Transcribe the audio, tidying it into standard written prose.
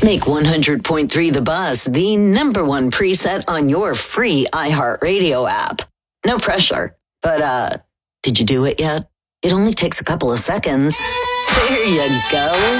Make 100.3 The Buzz the number one preset on your free iHeartRadio app. No pressure, but did you do it yet? It only takes a couple of seconds. There you go.